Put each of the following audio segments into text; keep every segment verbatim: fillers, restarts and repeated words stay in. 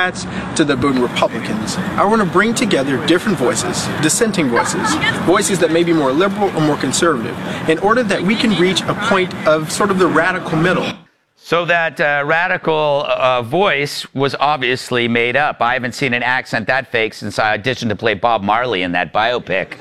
Democrats to the boon Republicans. I want to bring together different voices, dissenting voices, voices that may be more liberal or more conservative, in order that we can reach a point of sort of the radical middle. So that uh, radical uh, voice was obviously made up. I haven't seen an accent that fake since I auditioned to play Bob Marley in that biopic.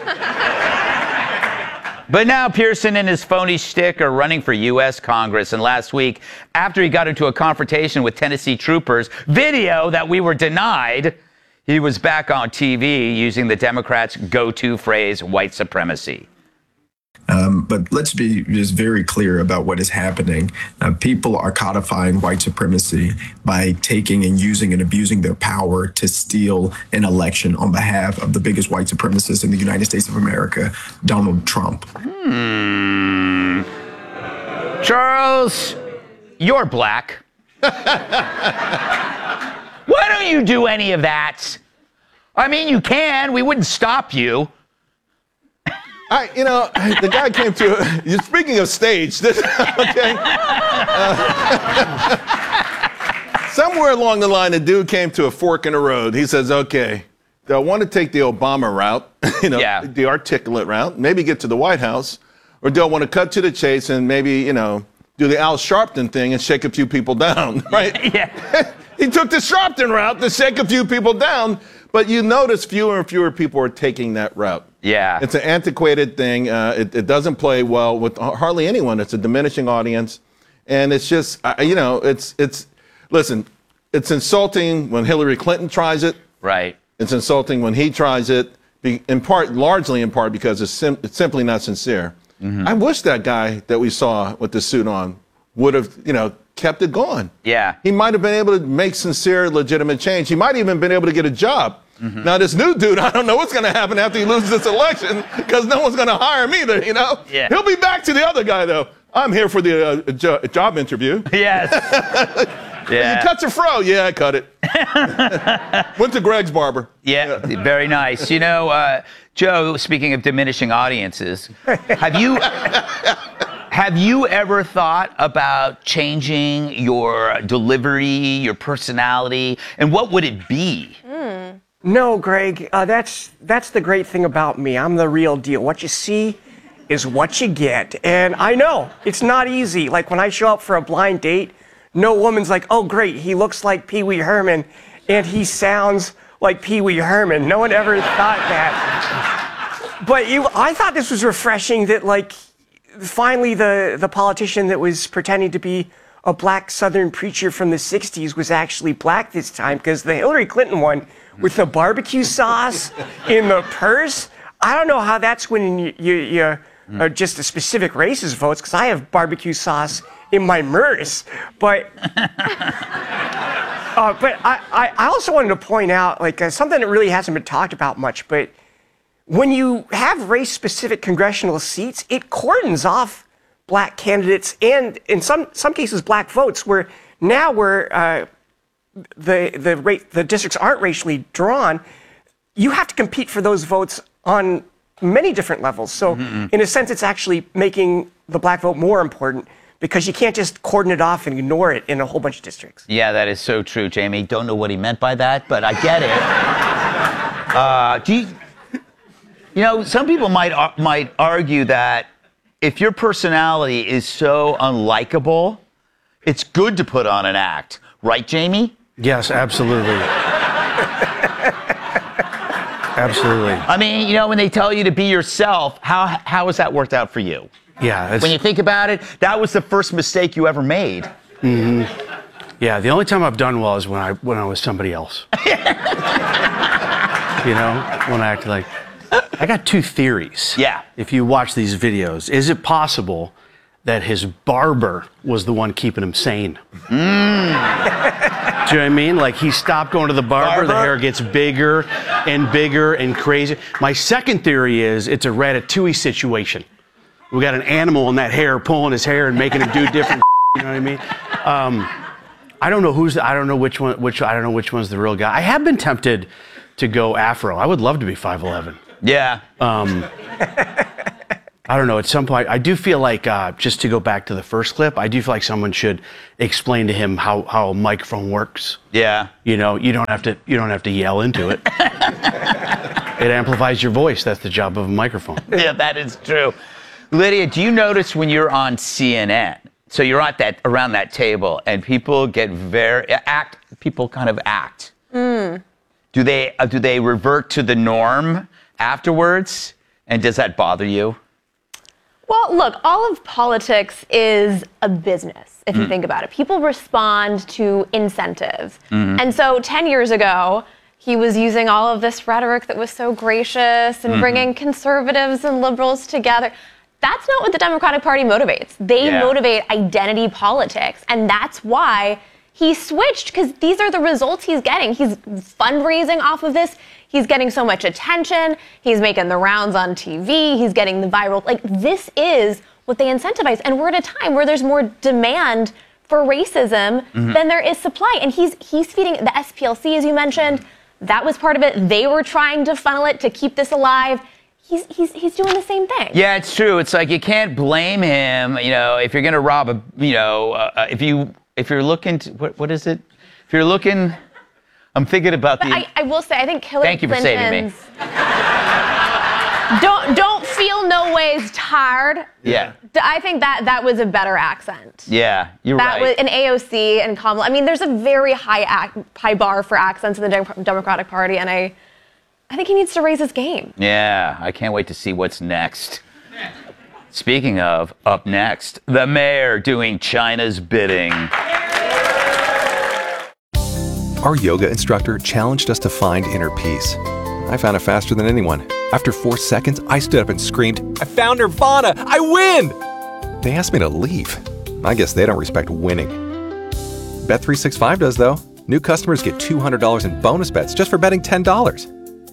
But now Pearson and his phony shtick are running for U S Congress. And last week, after he got into a confrontation with Tennessee troopers, video that we were denied, he was back on T V using the Democrats' go-to phrase, white supremacy. Um, but let's be just very clear about what is happening. Uh, people are codifying white supremacy by taking and using and abusing their power to steal an election on behalf of the biggest white supremacist in the United States of America, Donald Trump. Hmm. Charles, you're black. Why don't you do any of that? I mean, you can. We wouldn't stop you. I, you know, the guy came to, you're speaking of stage, this, okay? Uh, somewhere along the line, the dude came to a fork in the road. He says, okay, do I want to take the Obama route, you know, yeah. the articulate route, maybe get to the White House, or do I want to cut to the chase and maybe, you know, do the Al Sharpton thing and shake a few people down, right? Yeah. He took the Sharpton route to shake a few people down, but you notice fewer and fewer people are taking that route. Yeah. It's an antiquated thing. Uh, it, it doesn't play well with hardly anyone. It's a diminishing audience. And it's just, uh, you know, it's, it's, listen, it's insulting when Hillary Clinton tries it. Right. It's insulting when he tries it, be, in part, largely in part because it's, sim- it's simply not sincere. Mm-hmm. I wish that guy that we saw with the suit on would have, you know, kept it going. Yeah. He might have been able to make sincere, legitimate change. He might even been able to get a job. Mm-hmm. Now, this new dude, I don't know what's going to happen after he loses this election because no one's going to hire him either, you know? Yeah. He'll be back to the other guy, though. I'm here for the uh, jo- job interview. Yes. Yeah. You cut your fro? Yeah, I cut it. Went to Greg's barber. Yeah, yeah. Very nice. You know, uh, Joe, speaking of diminishing audiences, have you... Have you ever thought about changing your delivery, your personality, and what would it be? Mm. No, Greg, uh, that's that's the great thing about me. I'm the real deal. What you see is what you get. And I know, it's not easy. Like when I show up for a blind date, no woman's like, oh, great, he looks like Pee Wee Herman, and he sounds like Pee Wee Herman. No one ever thought that. But you, I thought this was refreshing that, like, finally, the, the politician that was pretending to be a black Southern preacher from the sixties was actually black this time, because the Hillary Clinton one with the barbecue sauce in the purse, I don't know how that's winning you, you, you uh, just a specific race's votes, because I have barbecue sauce in my Merce. But, uh, but I, I also wanted to point out, like, uh, something that really hasn't been talked about much, but when you have race-specific congressional seats, it cordons off black candidates and, in some some cases, black votes. Where now, where uh, the the ra- the districts aren't racially drawn, you have to compete for those votes on many different levels. So, mm-hmm. in a sense, it's actually making the black vote more important, because you can't just cordon it off and ignore it in a whole bunch of districts. Yeah, that is so true, Jamie. Don't know what he meant by that, but I get it. uh, do you? You know, some people might uh, might argue that if your personality is so unlikable, it's good to put on an act. Right, Jamie? Yes, absolutely. Absolutely. I mean, you know, when they tell you to be yourself, how how has that worked out for you? Yeah. It's... When you think about it, that was the first mistake you ever made. Mm-hmm. Yeah, the only time I've done well is when I when I was somebody else. You know, when I acted like... I got two theories. Yeah. If you watch these videos, is it possible that his barber was the one keeping him sane? Mm. Do you know what I mean? Like, he stopped going to the barber, barber, the hair gets bigger and bigger and crazy. My second theory is it's a Ratatouille situation. We got an animal in that hair pulling his hair and making him do different. You know what I mean? Um, I don't know who's. The, I don't know which one. Which I don't know which one's the real guy. I have been tempted to go afro. I would love to be five eleven. Yeah. Um, I don't know. At some point, I do feel like, uh, just to go back to the first clip, I do feel like someone should explain to him how, how a microphone works. Yeah. You know, you don't have to you don't have to yell into it. It amplifies your voice. That's the job of a microphone. Yeah, that is true. Lydia, do you notice when you're on C N N, so you're at that around that table, and people get very act. People kind of act. Mm. Do they uh, do they revert to the norm afterwards? And does that bother you? Well, look, all of politics is a business, if mm. you think about it. People respond to incentives. Mm-hmm. And so ten years ago, he was using all of this rhetoric that was so gracious and mm-hmm. bringing conservatives and liberals together. That's not what the Democratic Party motivates. They yeah. motivate identity politics. And that's why he switched, because these are the results he's getting. He's fundraising off of this. He's getting so much attention. He's making the rounds on T V. He's getting the viral. Like, this is what they incentivize. And we're at a time where there's more demand for racism mm-hmm. than there is supply. And he's he's feeding the S P L C, as you mentioned. That was part of it. They were trying to funnel it to keep this alive. He's he's he's doing the same thing. Yeah, it's true. It's like you can't blame him. You know, if you're going to rob a, you know, uh, if you if you're looking to, what what is it? If you're looking, I'm thinking about but the. I, I will say, I think Hillary Thank you for Clinton's, saving me. Don't don't feel no ways tired. Yeah. I think that that was a better accent. Yeah, you're that right. Was an A O C and Kamala. I mean, there's a very high ac- high bar for accents in the De- Democratic Party, and I I think he needs to raise his game. Yeah, I can't wait to see what's next. Speaking of, up next, the mayor doing China's bidding. Our yoga instructor challenged us to find inner peace. I found it faster than anyone. After four seconds, I stood up and screamed, "I found Nirvana! I win!" They asked me to leave. I guess they don't respect winning. Bet three sixty-five does, though. New customers get two hundred dollars in bonus bets just for betting ten dollars.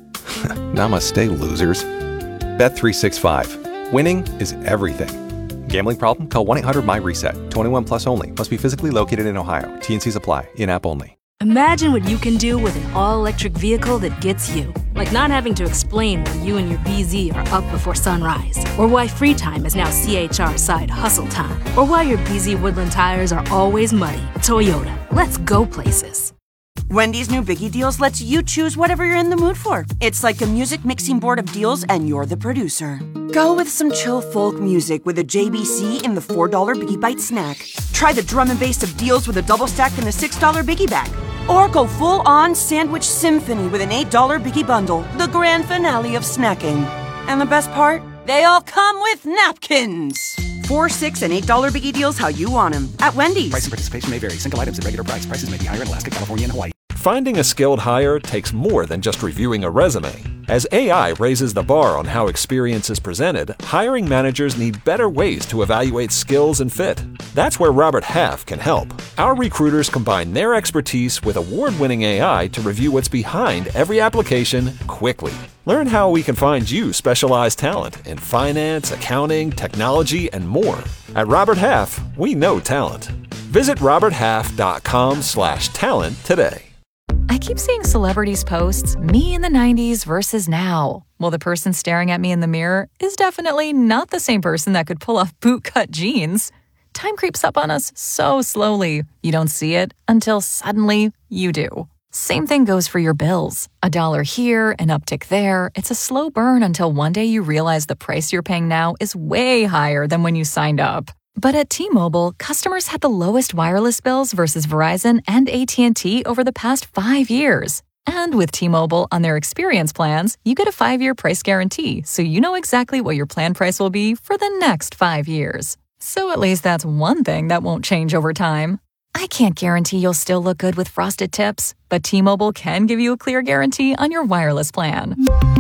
Namaste, losers. Bet three sixty-five. Winning is everything. Gambling problem? Call one eight hundred my reset. twenty-one plus only. Must be physically located in Ohio. T and Cs apply. In-app only. Imagine what you can do with an all-electric vehicle that gets you. Like not having to explain why you and your B Z are up before sunrise. Or why free time is now C H R side hustle time. Or why your B Z Woodland tires are always muddy. Toyota. Let's go places. Wendy's new Biggie Deals lets you choose whatever you're in the mood for. It's like a music mixing board of deals, and you're the producer. Go with some chill folk music with a J B C in the four dollar Biggie Bite snack. Try the drum and bass of deals with a double stack in the six dollar Biggie Bag. Or go full-on sandwich symphony with an eight dollar Biggie Bundle, the grand finale of snacking. And the best part? They all come with napkins. Four, six, and eight dollar Biggie Deals how you want them at Wendy's. Price and participation may vary. Single items at regular price. Prices may be higher in Alaska, California, and Hawaii. Finding a skilled hire takes more than just reviewing a resume. As A I raises the bar on how experience is presented, hiring managers need better ways to evaluate skills and fit. That's where Robert Half can help. Our recruiters combine their expertise with award-winning A I to review what's behind every application quickly. Learn how we can find you specialized talent in finance, accounting, technology, and more. At Robert Half, we know talent. Visit roberthalf.com slash talent today. I keep seeing celebrities posts, me in the nineties versus now. Well, the person staring at me in the mirror is definitely not the same person that could pull off bootcut jeans. Time creeps up on us so slowly. You don't see it until suddenly you do. Same thing goes for your bills. A dollar here, an uptick there. It's a slow burn until one day you realize the price you're paying now is way higher than when you signed up. But at T-Mobile, customers had the lowest wireless bills versus Verizon and A T and T over the past five years. And with T-Mobile on their experience plans, you get a five-year price guarantee, so you know exactly what your plan price will be for the next five years. So at least that's one thing that won't change over time. I can't guarantee you'll still look good with frosted tips, but T-Mobile can give you a clear guarantee on your wireless plan.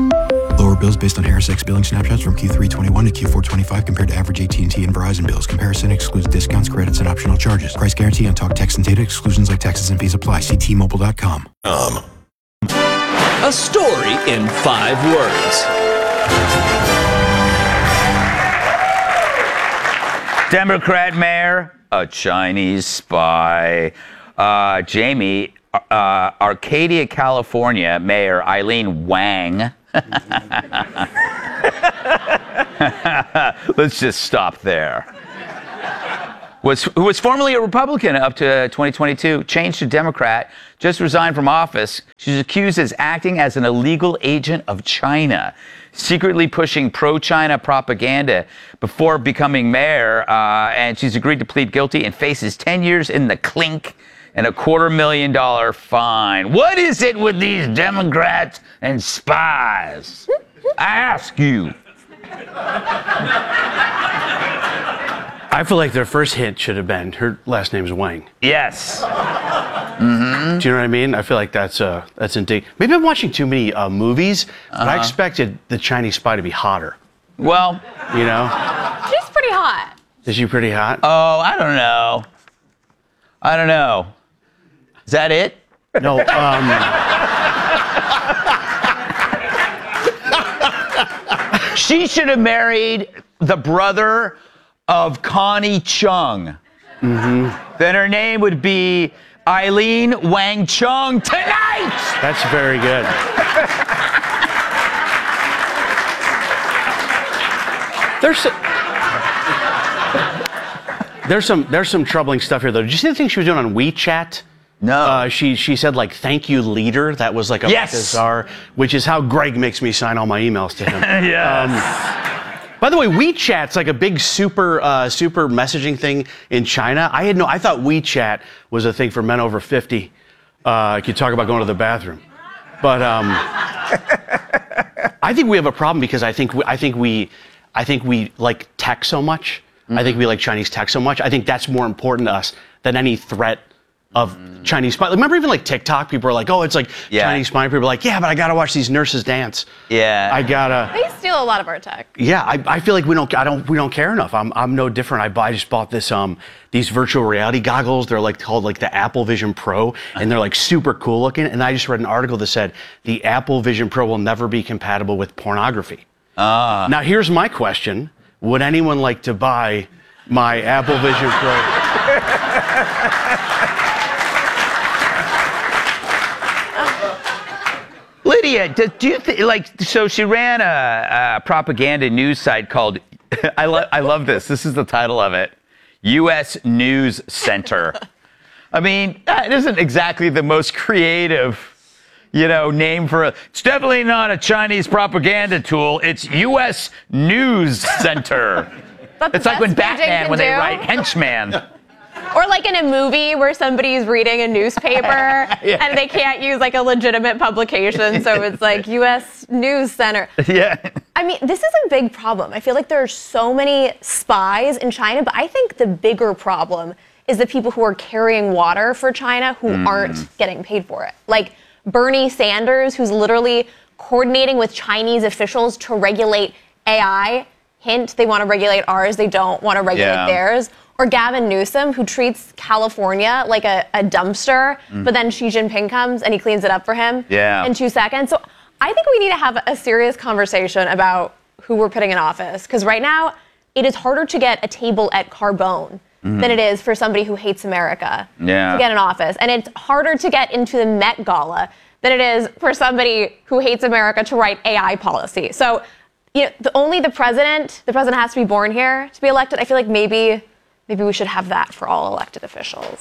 Lower bills based on Harris X billing snapshots from Q three twenty-one to Q four twenty-five compared to average A T and T and Verizon bills. Comparison excludes discounts, credits, and optional charges. Price guarantee on talk, text, and data. Exclusions like taxes and fees apply. See T Mobile dot com. Um. A story in five words. Democrat mayor, a Chinese spy. Uh, Jamie, uh, Arcadia, California Mayor Eileen Wang Let's just stop there. Was, who was formerly a Republican up to twenty twenty-two, changed to Democrat, just resigned from office. She's accused as acting as an illegal agent of China, secretly pushing pro-China propaganda before becoming mayor, uh, and she's agreed to plead guilty and faces ten years in the clink and a quarter million dollar fine. What is it with these Democrats and spies? I ask you. I feel like their first hint should have been her last name's Wang. Yes. Mm-hmm. Do you know what I mean? I feel like that's uh, that's indeed. Maybe I'm watching too many uh, movies, but Uh-huh. I expected the Chinese spy to be hotter. Well, you know, She's pretty hot. is she pretty hot? Oh, I don't know. I don't know. Is that it? No. Um, She should have married the brother of Connie Chung. Mm-hmm. Then her name would be Eileen Wang Chung tonight. That's very good. There's there's some there's some troubling stuff here though. Did you see the thing she was doing on WeChat? No. Uh, she she said like "thank you, leader." That was like a Yes. bizarre, which is how Greg makes me sign all my emails to him. Yes. Um, by the way, WeChat's like a big super uh, super messaging thing in China. I had no, I thought WeChat was a thing for men over fifty. Uh, you talk about going to the bathroom, but um, I think we have a problem because I think we, I think we I think we like tech so much. Mm-hmm. I think we like Chinese tech so much. I think that's more important to us than any threat of mm. Chinese spy. Remember even like TikTok, people are like, oh, it's like Yeah. Chinese spy. People are like, yeah, but I gotta watch these nurses dance. Yeah. I gotta. They steal a lot of our tech. Yeah, I, I feel like we don't. I don't. We don't care enough. I'm. I'm no different. I, buy, I just bought this. Um, these virtual reality goggles. They're like called like the Apple Vision Pro, and they're like super cool looking. And I just read an article that said the Apple Vision Pro will never be compatible with pornography. Ah. Now here's my question: would anyone like to buy my Apple Vision Pro? Lydia, do, do you think, like, so she ran a, a propaganda news site called, I, lo- I love this, this is the title of it, U S News Center. I mean, that isn't exactly the most creative, you know, name for a, it's definitely not a Chinese propaganda tool, it's U S News Center. It's like when best Beijing Batman, can when they do. write henchman. Or like in a movie where somebody's reading a newspaper Yeah. and they can't use like a legitimate publication, so it's like U S News Center. Yeah. I mean, this is a big problem. I feel like there are so many spies in China, but I think the bigger problem is the people who are carrying water for China who Mm. aren't getting paid for it. Like Bernie Sanders, who's literally coordinating with Chinese officials to regulate A I. Hint, they want to regulate ours, they don't want to regulate Yeah. theirs. Or Gavin Newsom, who treats California like a, a dumpster, Mm. but then Xi Jinping comes and he cleans it up for him Yeah. in two seconds. So I think we need to have a serious conversation about who we're putting in office. Because right now, it is harder to get a table at Carbone Mhm. than it is for somebody who hates America Yeah. to get in office. And it's harder to get into the Met Gala than it is for somebody who hates America to write A I policy. So, you know, the, only the president, the president has to be born here to be elected. I feel like maybe, maybe we should have that for all elected officials.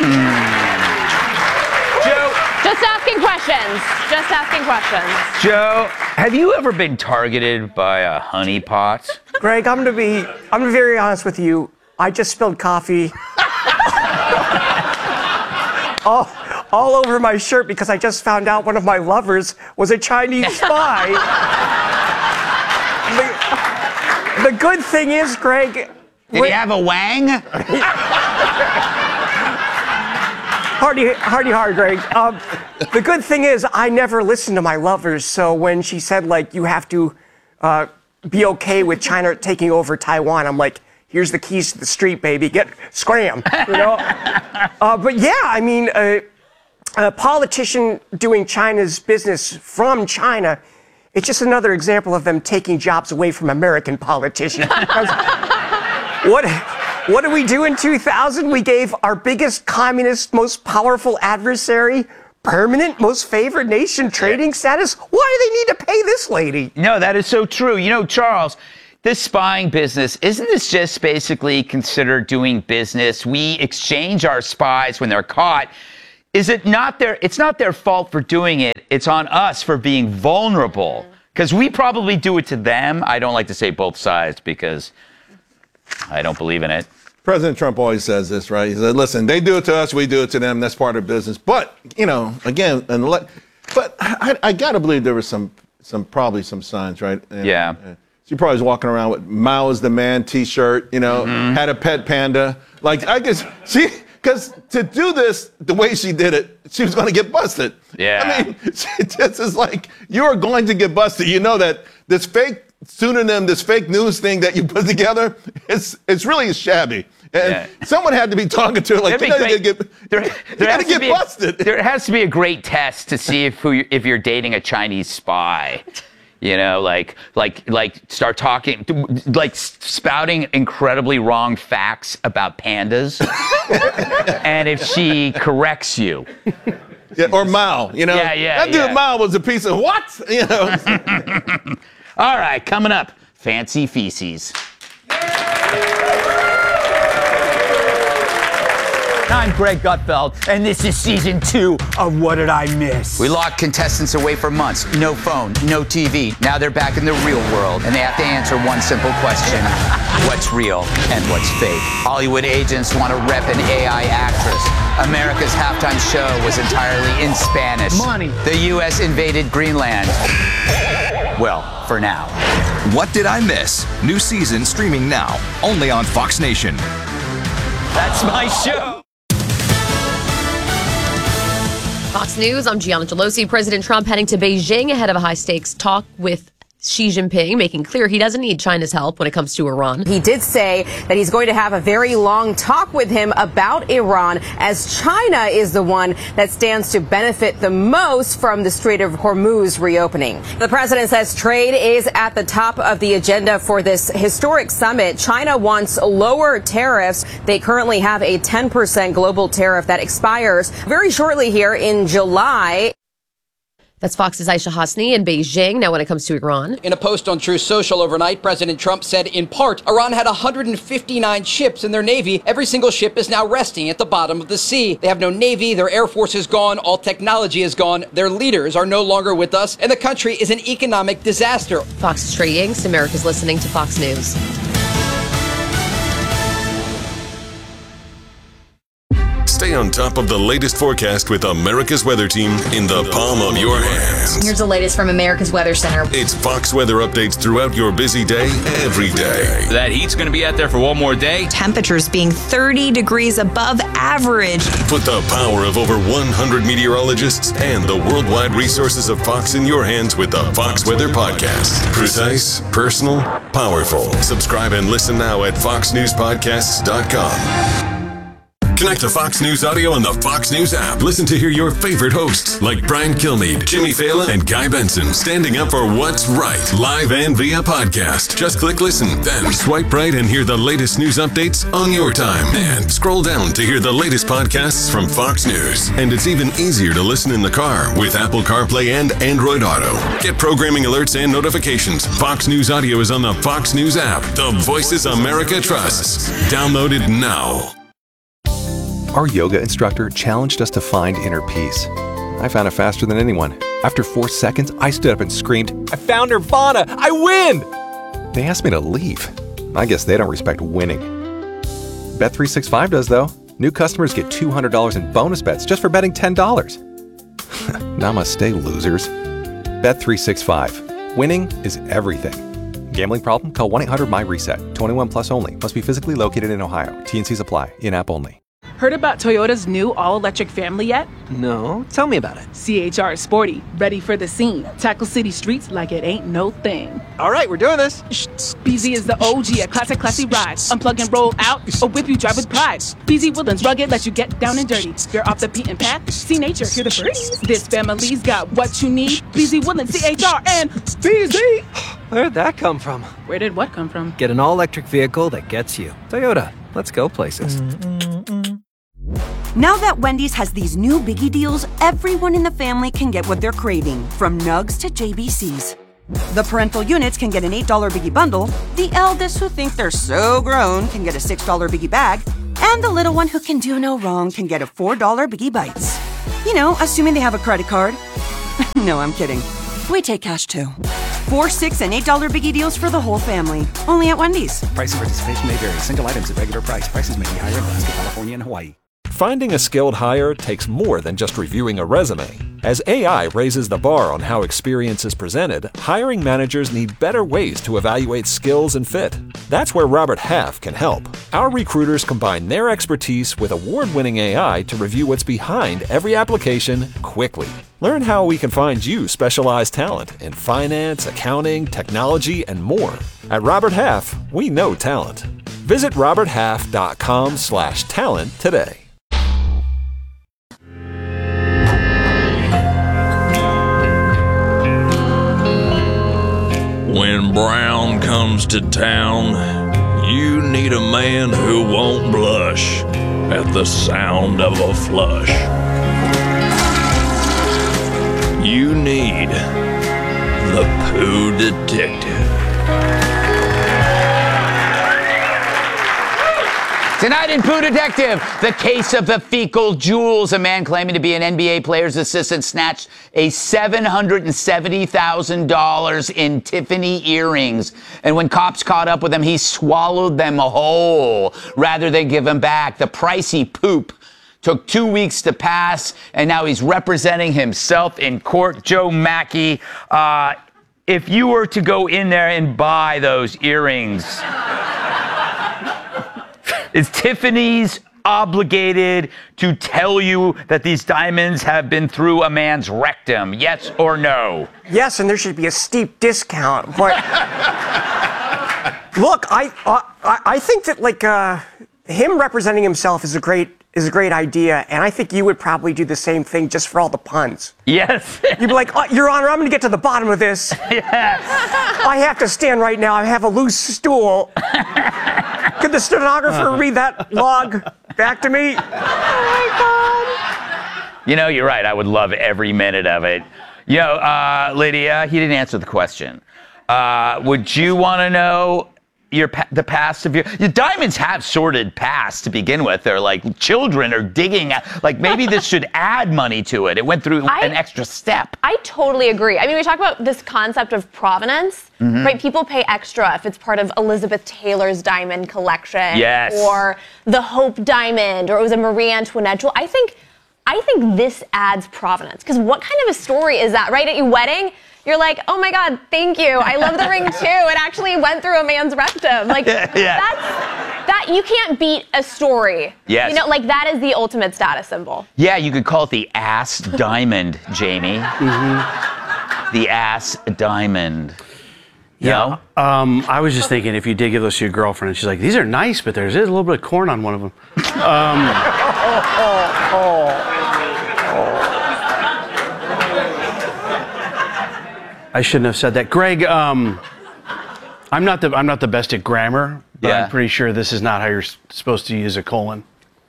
Joe. Just asking questions. Just asking questions. Joe, have you ever been targeted by a honeypot? Greg, I'm gonna be I'm gonna be very honest with you. I just spilled coffee all, all over my shirt because I just found out one of my lovers was a Chinese spy. the, the good thing is, Greg. Did he have a wang? Hardy, hardy hard, Greg. Um, the good thing is, I never listened to my lovers. So when she said, like, you have to uh, be okay with China taking over Taiwan, I'm like, here's the keys to the street, baby. Get scram, you know. uh, but yeah, I mean, uh, a politician doing China's business from China. It's just another example of them taking jobs away from American politicians. What, what did we do in two thousand? We gave our biggest communist, most powerful adversary permanent most favored nation trading status? Why do they need to pay this lady? No, that is so true. You know, Charles, this spying business, isn't this just basically considered doing business? We exchange our spies when they're caught. Is it not their, it's not their fault for doing it. It's on us for being vulnerable. Because we probably do it to them. I don't like to say both sides because I don't believe in it. President Trump always says this, right? He said, listen, they do it to us, we do it to them. That's part of business. But, you know, again, and let, but I, I got to believe there was some, some, probably some signs, right? And, yeah. Uh, she probably was walking around with Mao is the man t-shirt, you know, mm-hmm. had a pet panda. Like, I guess, she, because to do this the way she did it, she was going to get busted. Yeah. I mean, this is like, you're going to get busted. You know that this fake pseudonym, this fake news thing that you put together, it's it's really shabby. And yeah. someone had to be talking to her like, you gotta get, there, you there gotta get be busted. A, there has to be a great test to see if who if you're dating a Chinese spy. You know, like, like, like, start talking, like, spouting incredibly wrong facts about pandas, and if she corrects you, yeah, or Mao, you know, yeah, yeah, that dude yeah. Mao was a piece of what, you know. All right, coming up, fancy feces. I'm Greg Gutfeld, and this is season two of What Did I Miss? We locked contestants away for months. No phone, no T V. Now they're back in the real world, and they have to answer one simple question. What's real and what's fake? Hollywood agents want to rep an A I actress. America's halftime show was entirely in Spanish. Money. The U S invaded Greenland. Well, for now. What Did I Miss? New season streaming now, only on Fox Nation. That's my show. Fox News, I'm Gianna Gelosi. President Trump heading to Beijing ahead of a high-stakes talk with Xi Jinping, making clear he doesn't need China's help when it comes to Iran. He did say that he's going to have a very long talk with him about Iran, as China is the one that stands to benefit the most from the Strait of Hormuz reopening. The president says trade is at the top of the agenda for this historic summit. China wants lower tariffs. They currently have a ten percent global tariff that expires very shortly here in July. That's Fox's Aisha Hasni in Beijing. Now when it comes to Iran. In a post on Truth Social overnight, President Trump said, in part, Iran had one hundred fifty-nine ships in their navy. Every single ship is now resting at the bottom of the sea. They have no navy, their air force is gone, all technology is gone, their leaders are no longer with us, and the country is an economic disaster. Fox's Trey Yingst, America's listening to Fox News. Stay on top of the latest forecast with America's Weather Team in the palm of your hands. Here's the latest from America's Weather Center. It's Fox weather updates throughout your busy day, every day. That heat's going to be out there for one more day. Temperatures being thirty degrees above average. Put the power of over one hundred meteorologists and the worldwide resources of Fox in your hands with the Fox Weather Podcast. Precise, personal, powerful. Subscribe and listen now at fox news podcasts dot com. Connect to Fox News Audio on the Fox News app. Listen to hear your favorite hosts like Brian Kilmeade, Jimmy Fallon, and Guy Benson standing up for what's right, live and via podcast. Just click listen, then swipe right and hear the latest news updates on your time. And scroll down to hear the latest podcasts from Fox News. And it's even easier to listen in the car with Apple CarPlay and Android Auto. Get programming alerts and notifications. Fox News Audio is on the Fox News app. The voices America trusts. Download it now. Our yoga instructor challenged us to find inner peace. I found it faster than anyone. After four seconds, I stood up and screamed, I found Nirvana! I win! They asked me to leave. I guess they don't respect winning. Bet three sixty-five does, though. New customers get two hundred dollars in bonus bets just for betting ten dollars. Namaste, losers. Bet three sixty-five. Winning is everything. Gambling problem? Call one eight hundred my reset. twenty-one plus only. Must be physically located in Ohio. T N Cs apply. In-app only. Heard about Toyota's new all-electric family yet? No, tell me about it. C H R is sporty, ready for the scene. Tackle city streets like it ain't no thing. All right, we're doing this. B Z is the O G, a classic, classy ride. Unplug and roll out, or whip you drive with pride. B Z Woodlands, rugged, let you get down and dirty. You're off the beaten path, see nature, hear the birds. This family's got what you need. B Z Woodlands, C H R, and B Z. Where'd that come from? Where did what come from? Get an all-electric vehicle that gets you. Toyota, let's go places. Mm-mm-mm. Now that Wendy's has these new biggie deals, everyone in the family can get what they're craving, from nugs to J B Cs. The parental units can get an eight dollar biggie bundle, the eldest who think they're so grown can get a six dollar biggie bag, and the little one who can do no wrong can get a four dollar biggie bites. You know, assuming they have a credit card. No, I'm kidding. We take cash too. Four, six, and eight dollar biggie deals for the whole family. Only at Wendy's. Price and participation may vary. Single items at regular price. Prices may be higher in Alaska, California, and Hawaii. Finding a skilled hire takes more than just reviewing a resume. As A I raises the bar on how experience is presented, hiring managers need better ways to evaluate skills and fit. That's where Robert Half can help. Our recruiters combine their expertise with award-winning A I to review what's behind every application quickly. Learn how we can find you specialized talent in finance, accounting, technology, and more. At Robert Half, we know talent. Visit roberthalf.com slash talent today. When Brown comes to town, you need a man who won't blush at the sound of a flush. You need the Pooh Detective. Tonight in Pooh Detective, the case of the fecal jewels. A man claiming to be an N B A player's assistant snatched a seven hundred seventy thousand dollars in Tiffany earrings. And when cops caught up with him, he swallowed them whole rather than give them back. The pricey poop took two weeks to pass, and now he's representing himself in court. Joe Mackey, uh, if you were to go in there and buy those earrings, is Tiffany's obligated to tell you that these diamonds have been through a man's rectum? Yes or no? Yes, and there should be a steep discount. But look, I, uh, I I think that like uh, him representing himself is a great is a great idea, and I think you would probably do the same thing just for all the puns. Yes. You'd be like, oh, Your Honor, I'm going to get to the bottom of this. Yes. I have to stand right now. I have a loose stool. Could the stenographer read that log back to me? Oh my God. You know, you're right. I would love every minute of it. You know, uh, Lydia, he didn't answer the question. Uh, would you want to know your pa- the past of your... Your diamonds have sordid past to begin with. They're like children are digging at... Like maybe this should add money to it. It went through I, an extra step. I totally agree. I mean, we talk about this concept of provenance, mm-hmm. right? People pay extra if it's part of Elizabeth Taylor's diamond collection. Yes. Or the Hope diamond, or it was a Marie Antoinette jewel. I think, I think this adds provenance. Because what kind of a story is that, right? At your wedding... You're like, oh my God, thank you. I love the ring too. It actually went through a man's rectum. Like, yeah, yeah. that's, that, you can't beat a story. Yes. You know, like that is the ultimate status symbol. Yeah, you could call it the ass diamond, Jamie. Mm-hmm. The ass diamond. You Yeah. know? Um, I was just thinking, if you did give those to your girlfriend, and she's like, these are nice, but there's a little bit of corn on one of them. Um, oh, oh, I shouldn't have said that. Greg, um, I'm not the I'm not the best at grammar, but Yeah. I'm pretty sure this is not how you're s- supposed to use a colon.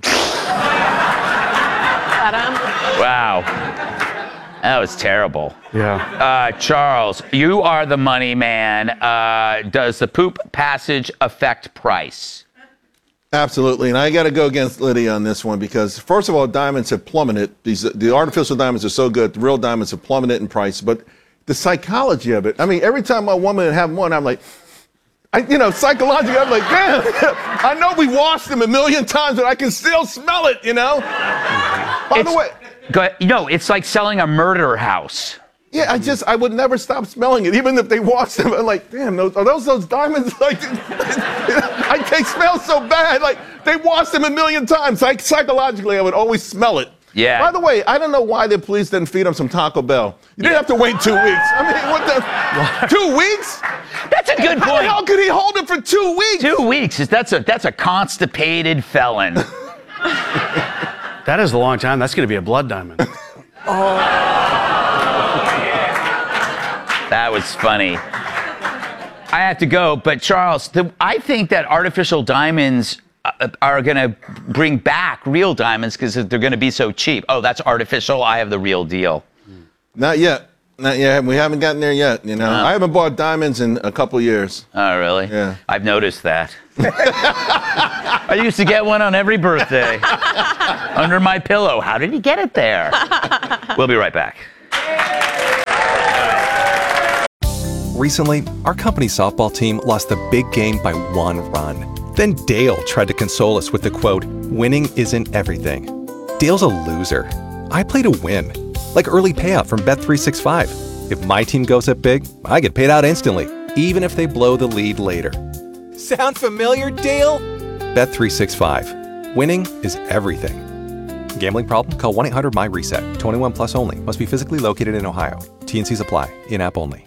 Wow. That was terrible. Yeah. Uh, Charles, you are the money man. Uh, does the poop passage affect price? Absolutely, and I got to go against Lydia on this one because, first of all, diamonds have plummeted. These the artificial diamonds are so good. The real diamonds have plummeted in price, but the psychology of it. I mean, every time a woman have one, I'm like, I, you know, psychologically, I'm like, damn. I know we washed them a million times, but I can still smell it. You know. By It's- the way, Go, you know, it's like selling a murder house. yeah, I just I would never stop smelling it, even if they washed them. I'm like, damn, those, are those those diamonds? Like, I, they smell so bad. Like they washed them a million times. Like psychologically, I would always smell it. Yeah. By the way, I don't know why the police didn't feed him some Taco Bell. You didn't have to wait two weeks. I mean, what the? What? Two weeks? That's a good How point. the hell could he hold it for two weeks? Two weeks. That's a that's a constipated felon. That is a long time. That's going to be a blood diamond. oh. That was funny. I have to go, but Charles, the, I think that artificial diamonds, uh, are going to bring back real diamonds because they're going to be so cheap. Oh, that's artificial. I have the real deal. Not yet. Not yet. We haven't gotten there yet. You know, Uh. I haven't bought diamonds in a couple years. Oh, really? Yeah. I've noticed that. I used to get one on every birthday under my pillow. How did he get it there? We'll be right back. Recently, our company softball team lost the big game by one run. Then Dale tried to console us with the quote, "Winning isn't everything." Dale's a loser. I play to win. Like early payout from Bet three sixty-five. If my team goes up big, I get paid out instantly, even if they blow the lead later. Sound familiar, Dale? Bet three sixty-five. Winning is everything. Gambling problem? Call one eight hundred my reset. twenty-one plus only. Must be physically located in Ohio. T N Cs apply. In-app only.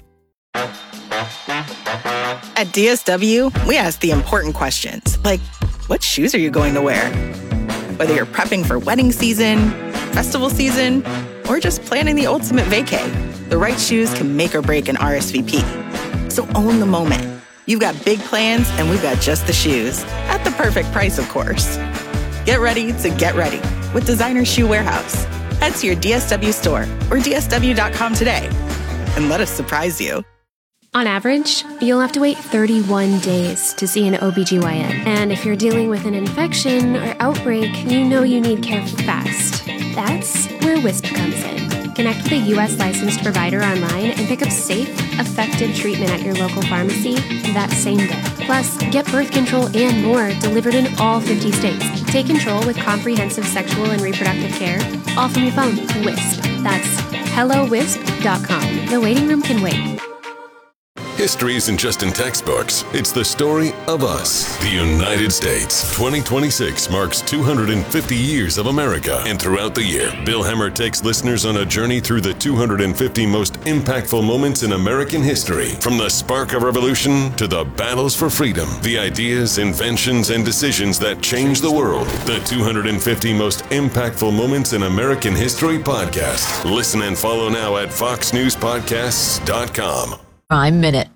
At D S W, we ask the important questions, like, what shoes are you going to wear? Whether you're prepping for wedding season, festival season, or just planning the ultimate vacay, the right shoes can make or break an R S V P. So own the moment. You've got big plans, and we've got just the shoes. At the perfect price, of course. Get ready to get ready with Designer Shoe Warehouse. Head to your D S W store or D S W dot com today and let us surprise you. On average, you'll have to wait thirty-one days to see an O B G Y N. And if you're dealing with an infection or outbreak, you know you need care fast. That's where Wisp comes in. Connect with a U S licensed provider online and pick up safe, effective treatment at your local pharmacy that same day. Plus, get birth control and more delivered in all fifty states. Take control with comprehensive sexual and reproductive care, all from your phone. Wisp. That's hello wisp dot com. The waiting room can wait. History isn't just in textbooks, it's the story of us, the United States. twenty twenty-six marks two hundred fifty years of America, and throughout the year, Bill Hemmer takes listeners on a journey through the two hundred fifty most impactful moments in American history. From the spark of revolution to the battles for freedom, the ideas, inventions, and decisions that changed the world. The two hundred fifty most impactful moments in American history podcast. Listen and follow now at fox news podcasts dot com. Prime Minute.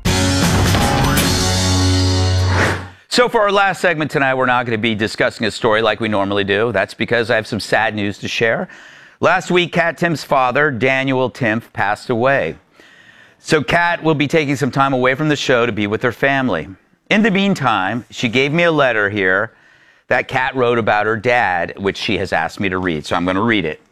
So for our last segment tonight, we're not going to be discussing a story like we normally do. That's because I have some sad news to share. Last week, Kat Timpf's father, Daniel Timpf, passed away. So Kat will be taking some time away from the show to be with her family. In the meantime, she gave me a letter here that Kat wrote about her dad, which she has asked me to read. So I'm going to read it.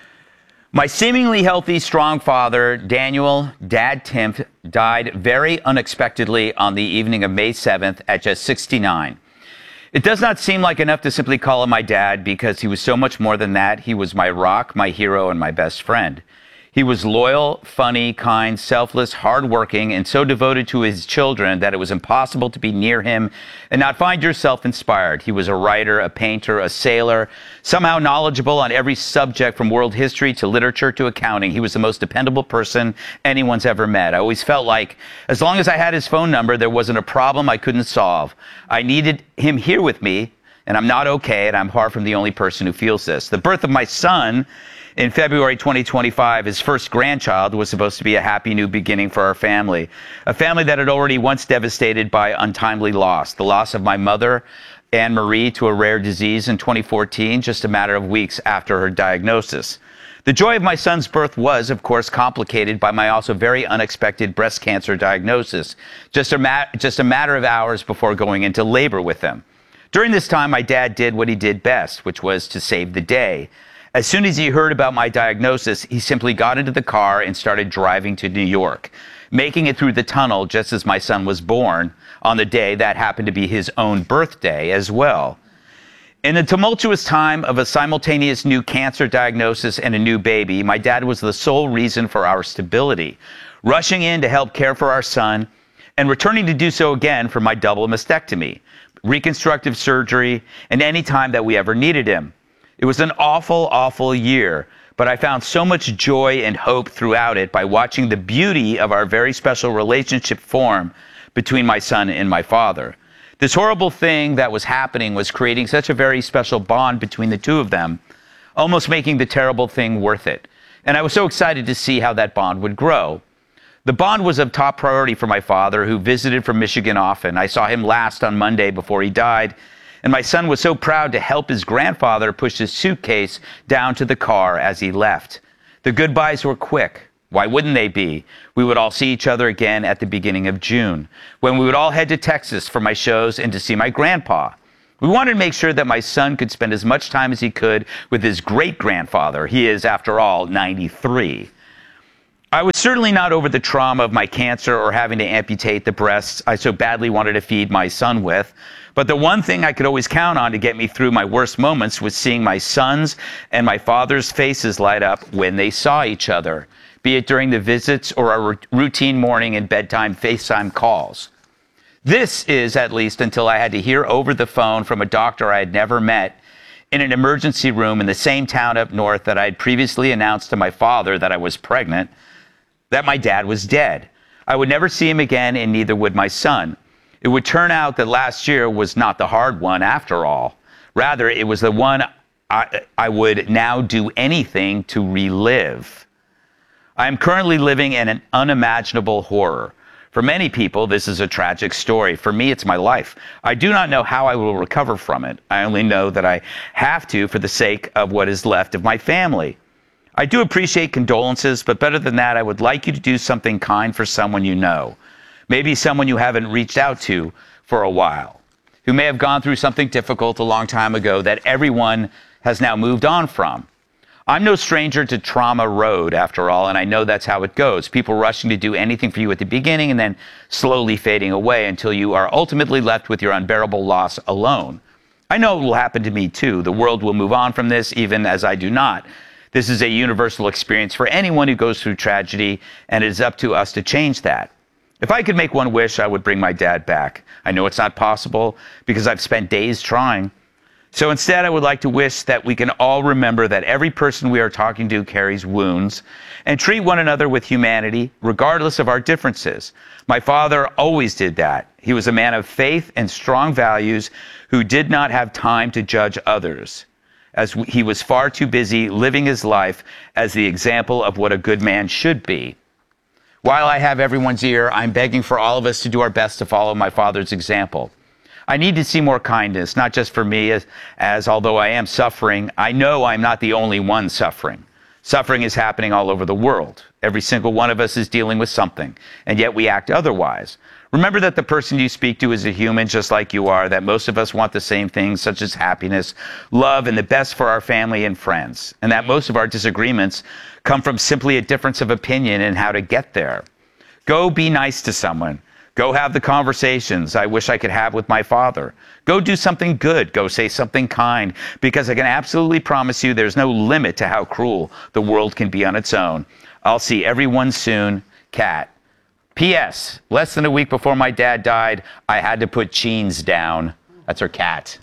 My seemingly healthy, strong father, Daniel Dad Timpf, died very unexpectedly on the evening of May seventh at just sixty-nine. It does not seem like enough to simply call him my dad because he was so much more than that. He was my rock, my hero, and my best friend. He was loyal, funny, kind, selfless, hardworking, and so devoted to his children that it was impossible to be near him and not find yourself inspired. He was a writer, a painter, a sailor, somehow knowledgeable on every subject from world history to literature to accounting. He was the most dependable person anyone's ever met. I always felt like as long as I had his phone number, there wasn't a problem I couldn't solve. I needed him here with me, and I'm not okay, and I'm far from the only person who feels this. The birth of my son in February twenty twenty-five, his first grandchild, was supposed to be a happy new beginning for our family. A family that had already once devastated by untimely loss. The loss of my mother, Anne Marie, to a rare disease in twenty fourteen, just a matter of weeks after her diagnosis. The joy of my son's birth was, of course, complicated by my also very unexpected breast cancer diagnosis, just a, ma- just a matter of hours before going into labor with him. During this time, my dad did what he did best, which was to save the day. As soon as he heard about my diagnosis, he simply got into the car and started driving to New York, making it through the tunnel just as my son was born on the day that happened to be his own birthday as well. In the tumultuous time of a simultaneous new cancer diagnosis and a new baby, my dad was the sole reason for our stability, rushing in to help care for our son and returning to do so again for my double mastectomy, reconstructive surgery, and any time that we ever needed him. It was an awful, awful year, but I found so much joy and hope throughout it by watching the beauty of our very special relationship form between my son and my father. This horrible thing that was happening was creating such a very special bond between the two of them, almost making the terrible thing worth it. And I was so excited to see how that bond would grow. The bond was of top priority for my father, who visited from Michigan often. I saw him last on Monday before he died, And my son was so proud to help his grandfather push his suitcase down to the car as he left. The goodbyes were quick. Why wouldn't they be? We would all see each other again at the beginning of June, when we would all head to Texas for my shows and to see my grandpa. We wanted to make sure that my son could spend as much time as he could with his great-grandfather. He is, after all, ninety-three. I was certainly not over the trauma of my cancer or having to amputate the breasts I so badly wanted to feed my son with. But the one thing I could always count on to get me through my worst moments was seeing my son's and my father's faces light up when they saw each other, be it during the visits or our routine morning and bedtime FaceTime calls. This is, at least until I had to hear over the phone from a doctor I had never met in an emergency room in the same town up north that I had previously announced to my father that I was pregnant, that my dad was dead. I would never see him again, and neither would my son. It would turn out that last year was not the hard one after all. Rather, it was the one I, I would now do anything to relive. I am currently living in an unimaginable horror. For many people, this is a tragic story. For me, it's my life. I do not know how I will recover from it. I only know that I have to for the sake of what is left of my family. I do appreciate condolences, but better than that, I would like you to do something kind for someone you know. Maybe someone you haven't reached out to for a while, who may have gone through something difficult a long time ago that everyone has now moved on from. I'm no stranger to trauma road, after all, and I know that's how it goes. People rushing to do anything for you at the beginning and then slowly fading away until you are ultimately left with your unbearable loss alone. I know it will happen to me, too. The world will move on from this, even as I do not. This is a universal experience for anyone who goes through tragedy, and it is up to us to change that. If I could make one wish, I would bring my dad back. I know it's not possible because I've spent days trying. So instead, I would like to wish that we can all remember that every person we are talking to carries wounds and treat one another with humanity, regardless of our differences. My father always did that. He was a man of faith and strong values who did not have time to judge others, as he was far too busy living his life as the example of what a good man should be. While I have everyone's ear, I'm begging for all of us to do our best to follow my father's example. I need to see more kindness, not just for me, as, as although I am suffering, I know I'm not the only one suffering. Suffering is happening all over the world. Every single one of us is dealing with something, and yet we act otherwise. Remember that the person you speak to is a human just like you are, that most of us want the same things, such as happiness, love, and the best for our family and friends, and that most of our disagreements come from simply a difference of opinion in how to get there. Go be nice to someone. Go have the conversations I wish I could have with my father. Go do something good. Go say something kind, because I can absolutely promise you there's no limit to how cruel the world can be on its own. I'll see everyone soon. Kat. P S. Less than a week before my dad died, I had to put jeans down. That's her cat.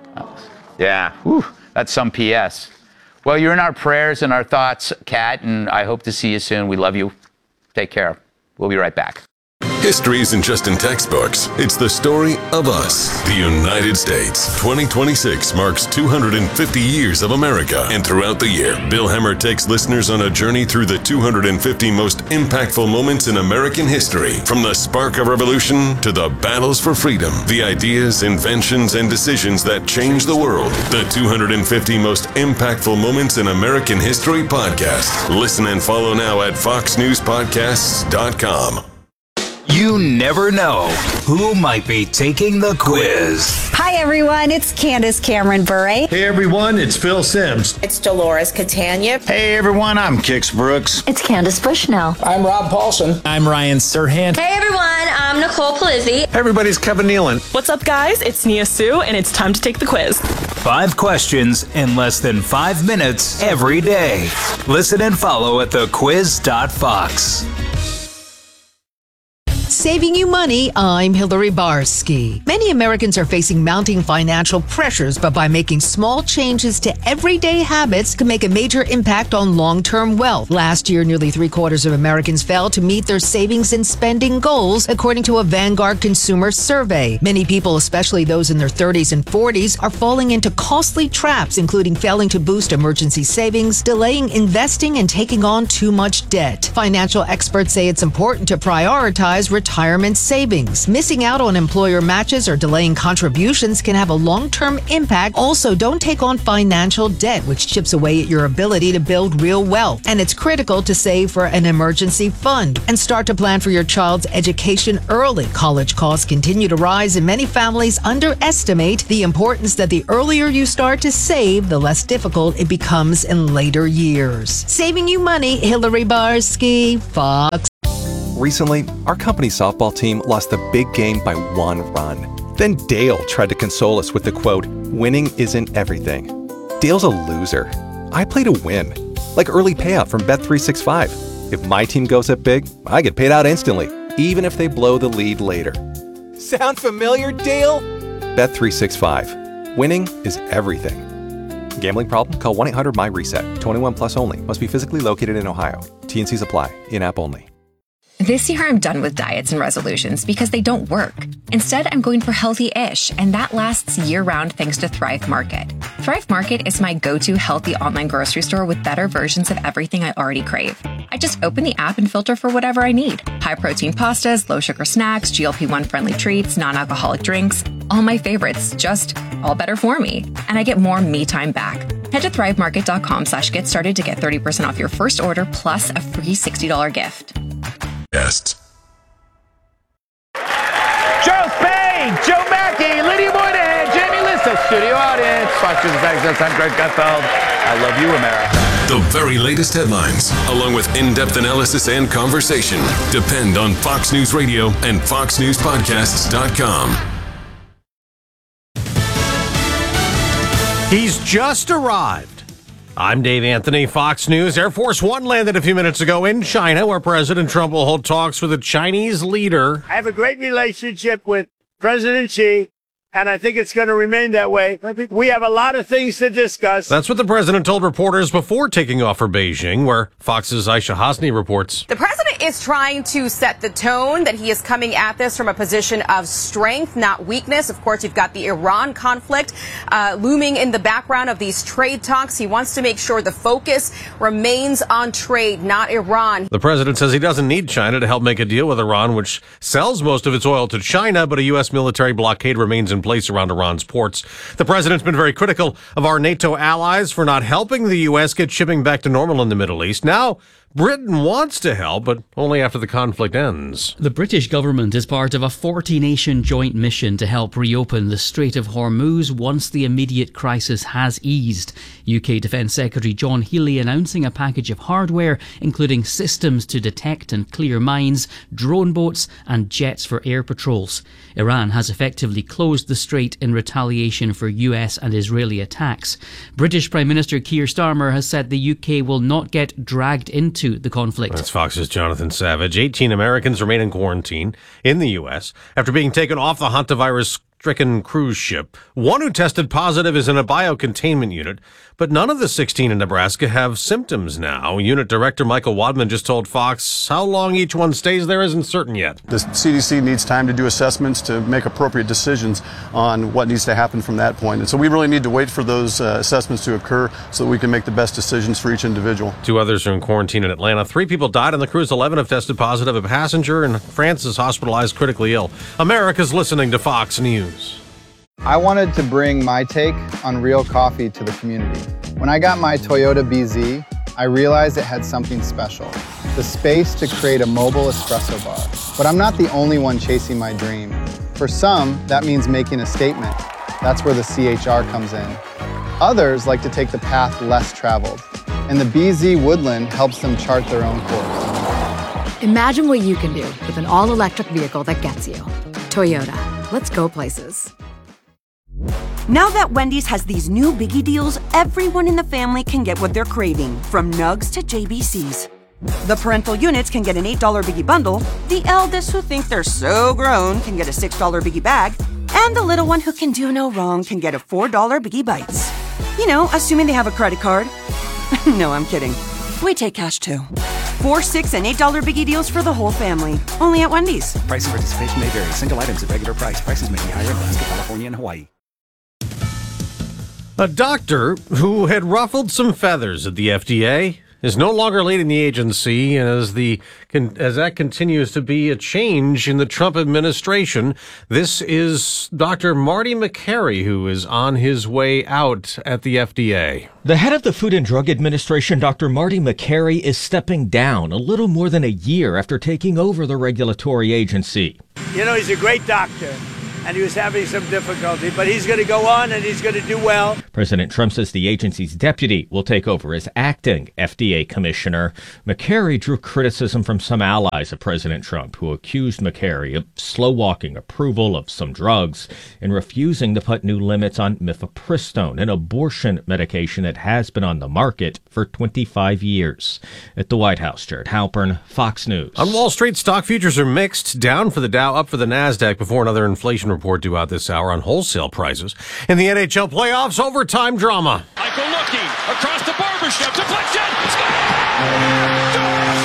Yeah, whew, that's some P S. Well, you're in our prayers and our thoughts, Kat, and I hope to see you soon. We love you. Take care. We'll be right back. History isn't just in textbooks, it's the story of us, the United States. twenty twenty-six marks two hundred fifty years of America, and throughout the year, Bill Hemmer takes listeners on a journey through the two hundred fifty most impactful moments in American history. From the spark of revolution to the battles for freedom, the ideas, inventions, and decisions that changed the world. The two hundred fifty most impactful moments in American history podcast. Listen and follow now at fox news podcasts dot com. You never know who might be taking the quiz. Hi, everyone. It's Candace Cameron Bure. Hey, everyone. It's Phil Sims. It's Dolores Catania. Hey, everyone. I'm Kix Brooks. It's Candace Bushnell. I'm Rob Paulson. I'm Ryan Serhant. Hey, everyone. I'm Nicole Palizzi. Hey, everybody's Kevin Nealon. What's up, guys? It's Nia Sue, and it's time to take the quiz. Five questions in less than five minutes every day. Listen and follow at the quiz dot fox. Saving you money, I'm Hillary Barsky. Many Americans are facing mounting financial pressures, but by making small changes to everyday habits can make a major impact on long-term wealth. Last year, nearly three-quarters of Americans failed to meet their savings and spending goals, according to a Vanguard consumer survey. Many people, especially those in their thirties and forties, are falling into costly traps, including failing to boost emergency savings, delaying investing, and taking on too much debt. Financial experts say it's important to prioritize retirement savings. Missing out on employer matches or delaying contributions can have a long-term impact. Also, don't take on financial debt, which chips away at your ability to build real wealth. And it's critical to save for an emergency fund and start to plan for your child's education early. College costs continue to rise, and many families underestimate the importance that the earlier you start to save, the less difficult it becomes in later years. Saving you money, Hillary Barsky, Fox. Recently, our company softball team lost the big game by one run. Then Dale tried to console us with the quote, "Winning isn't everything." Dale's a loser. I play to win, like early payout from Bet three sixty-five. If my team goes up big, I get paid out instantly, even if they blow the lead later. Sound familiar, Dale? Bet three sixty-five. Winning is everything. Gambling problem? Call one eight hundred M Y RESET. twenty-one plus only. Must be physically located in Ohio. T and Cs apply. In-app only. This year, I'm done with diets and resolutions because they don't work. Instead, I'm going for healthy-ish, and that lasts year-round thanks to Thrive Market. Thrive Market is my go-to healthy online grocery store with better versions of everything I already crave. I just open the app and filter for whatever I need. High-protein pastas, low-sugar snacks, G L P one friendly treats, non-alcoholic drinks. All my favorites, just all better for me. And I get more me time back. Head to thrivemarket.com slash get started to get thirty percent off your first order plus a free sixty dollars gift. Guests. Joe Spain, Joe Mackey, Lydia Moynihan, Jamie Lissa, studio audience. Fox News Access, I'm Greg Gutfeld. I love you, America. The very latest headlines, along with in-depth analysis and conversation, depend on Fox News Radio and fox news podcasts dot com. He's just arrived. I'm Dave Anthony, Fox News. Air Force One landed a few minutes ago in China, where President Trump will hold talks with a Chinese leader. I have a great relationship with President Xi, and I think it's going to remain that way. We have a lot of things to discuss. That's what the president told reporters before taking off for Beijing, where Fox's Aisha Hasni reports. The president is trying to set the tone that he is coming at this from a position of strength, not weakness. Of course, you've got the Iran conflict uh, looming in the background of these trade talks. He wants to make sure the focus remains on trade, not Iran. The president says he doesn't need China to help make a deal with Iran, which sells most of its oil to China, but a U S military blockade remains in place around Iran's ports. The president's been very critical of our NATO allies for not helping the U S get shipping back to normal in the Middle East. Now, Britain wants to help, but only after the conflict ends. The British government is part of a forty-nation joint mission to help reopen the Strait of Hormuz once the immediate crisis has eased. U K Defence Secretary John Healey announcing a package of hardware, including systems to detect and clear mines, drone boats and jets for air patrols. Iran has effectively closed the strait in retaliation for U S and Israeli attacks. British Prime Minister Keir Starmer has said the U K will not get dragged into the conflict. That's Fox's Jonathan Savage. eighteen Americans remain in quarantine in the U S after being taken off the hantavirus-stricken cruise ship. One who tested positive is in a biocontainment unit, but none of the sixteen in Nebraska have symptoms now. Unit Director Michael Wadman just told Fox how long each one stays there isn't certain yet. The C D C needs time to do assessments to make appropriate decisions on what needs to happen from that point. And so we really need to wait for those uh, assessments to occur so that we can make the best decisions for each individual. Two others are in quarantine in Atlanta. Three people died on the cruise. eleven have tested positive. A passenger in France is hospitalized critically ill. America's listening to Fox News. I wanted to bring my take on real coffee to the community. When I got my Toyota B Z, I realized it had something special, the space to create a mobile espresso bar. But I'm not the only one chasing my dream. For some, that means making a statement. That's where the C H R comes in. Others like to take the path less traveled, and the B Z Woodland helps them chart their own course. Imagine what you can do with an all-electric vehicle that gets you. Toyota. Let's go places. Now that Wendy's has these new biggie deals, everyone in the family can get what they're craving, from nugs to J B Cs. The parental units can get an eight dollar biggie bundle, the eldest who think they're so grown can get a six dollar biggie bag, and the little one who can do no wrong can get a four dollar biggie bites. You know, assuming they have a credit card. No, I'm kidding. We take cash too. Four, six, and eight dollar biggie deals for the whole family. Only at Wendy's. Price and participation may vary. Single items at regular price. Prices may be higher in Alaska, California, and Hawaii. A doctor who had ruffled some feathers at the F D A is no longer leading the agency, and as the as that continues to be a change in the Trump administration, this is Doctor Marty Makary, who is on his way out at the F D A. The head of the Food and Drug Administration, Doctor Marty Makary, is stepping down a little more than a year after taking over the regulatory agency. You know, he's a great doctor, and he was having some difficulty, but he's going to go on and he's going to do well. President Trump says the agency's deputy will take over as acting F D A commissioner. Makary drew criticism from some allies of President Trump, who accused Makary of slow-walking approval of some drugs and refusing to put new limits on mifepristone, an abortion medication that has been on the market for twenty-five years. At the White House, Jared Halpern, Fox News. On Wall Street, stock futures are mixed, down for the Dow, up for the NASDAQ before another inflation report due out this hour on wholesale prices. In the N H L playoffs, overtime drama. Michael looking across the barbershop, deflection, score!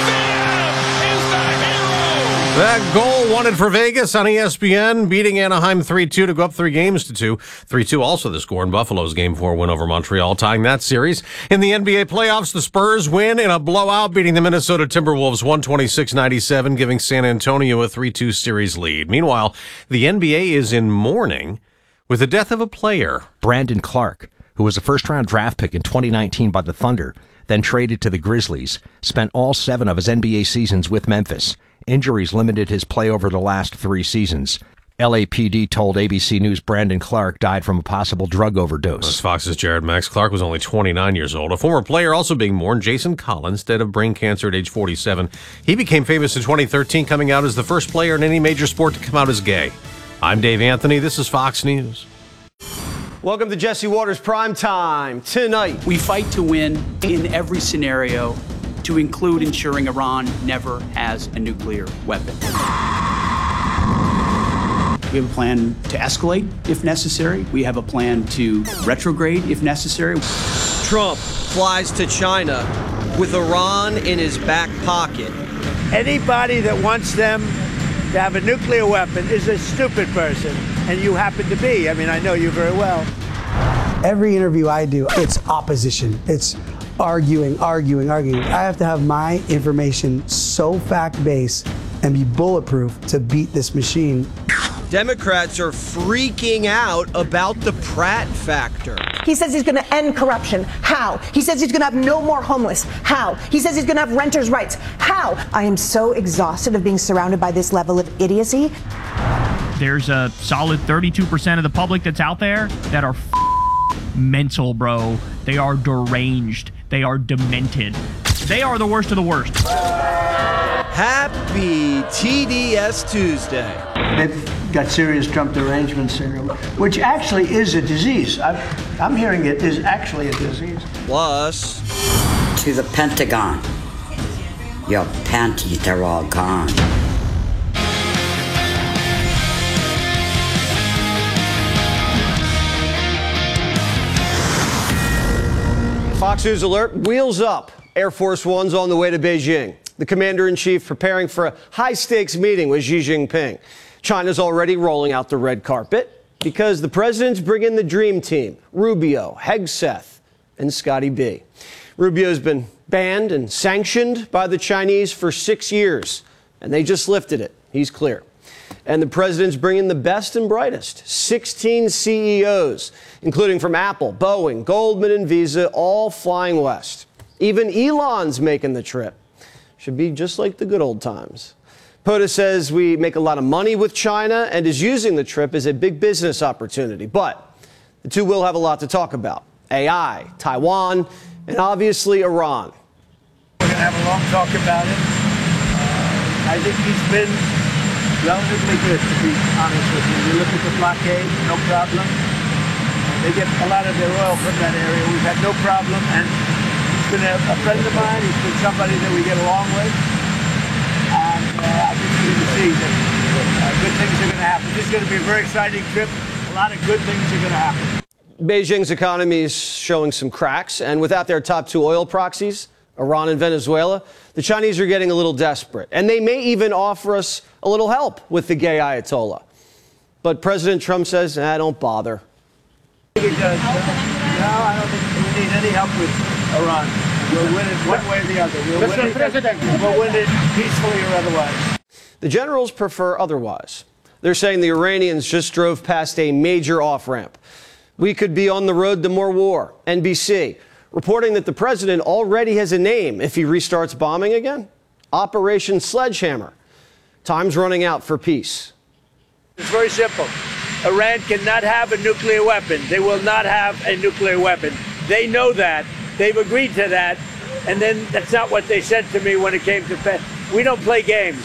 That goal wanted for Vegas on E S P N, beating Anaheim three two to go up three games to two. three two also the score in Buffalo's Game four win over Montreal, tying that series. In the N B A playoffs, the Spurs win in a blowout, beating the Minnesota Timberwolves one twenty-six ninety-seven, giving San Antonio a three two series lead. Meanwhile, the N B A is in mourning with the death of a player. Brandon Clark, who was a first-round draft pick in twenty nineteen by the Thunder, then traded to the Grizzlies, spent all seven of his N B A seasons with Memphis. Injuries limited his play over the last three seasons. L A P D told A B C News Brandon Clark died from a possible drug overdose. As Fox's Jared Max, Clark was only twenty-nine years old. A former player also being mourned, Jason Collins, dead of brain cancer at age forty-seven. He became famous in twenty thirteen, coming out as the first player in any major sport to come out as gay. I'm Dave Anthony. This is Fox News. Welcome to Jesse Waters Prime Time. Tonight, we fight to win in every scenario, to include ensuring Iran never has a nuclear weapon. We have a plan to escalate if necessary. We have a plan to retrograde if necessary. Trump flies to China with Iran in his back pocket. Anybody that wants them to have a nuclear weapon is a stupid person, and you happen to be. I mean, I know you very well. Every interview I do, it's opposition. It's arguing, arguing, arguing. I have to have my information so fact-based and be bulletproof to beat this machine. Democrats are freaking out about the Pratt factor. He says he's going to end corruption. How? He says he's going to have no more homeless. How? He says he's going to have renters' rights. How? I am so exhausted of being surrounded by this level of idiocy. There's a solid thirty-two percent of the public that's out there that are f- mental, bro. They are deranged. They are demented. They are the worst of the worst. Happy T D S Tuesday. They've got serious Trump derangement syndrome, which actually is a disease. I'm, I'm hearing it is actually a disease. Plus, to the Pentagon. Your panties are all gone. Fox News alert, wheels up. Air Force One's on the way to Beijing. The commander-in-chief preparing for a high-stakes meeting with Xi Jinping. China's already rolling out the red carpet because the president's bringing the dream team, Rubio, Hegseth, and Scotty B. Rubio's been banned and sanctioned by the Chinese for six years, and they just lifted it. He's clear. And the president's bringing the best and brightest, sixteen C E Os, including from Apple, Boeing, Goldman, and Visa, all flying west. Even Elon's making the trip. Should be just like the good old times. POTUS says we make a lot of money with China and is using the trip as a big business opportunity. But the two will have a lot to talk about. A I, Taiwan, and obviously Iran. We're going to have a long talk about it. Uh, I think he's been relatively good, to be honest with you. You look at the blockade, no problem. They get a lot of their oil from that area. We've had no problem. And he's been a, a friend of mine. He's been somebody that we get along with. And uh, I think you're going to see that uh, good things are going to happen. This is going to be a very exciting trip. A lot of good things are going to happen. Beijing's economy is showing some cracks. And without their top two oil proxies, Iran and Venezuela, the Chinese are getting a little desperate. And they may even offer us a little help with the gay Ayatollah. But President Trump says, ah, don't bother. I think it does. No, I don't think we need any help with Iran. We'll win it one way or the other. We'll win Mister it, President. We'll win it peacefully or otherwise. The generals prefer otherwise. They're saying the Iranians just drove past a major off-ramp. We could be on the road to more war. N B C reporting that the president already has a name if he restarts bombing again. Operation Sledgehammer. Time's running out for peace. It's very simple. Iran cannot have a nuclear weapon. They will not have a nuclear weapon. They know that. They've agreed to that. And then that's not what they said to me when it came to... We don't play games.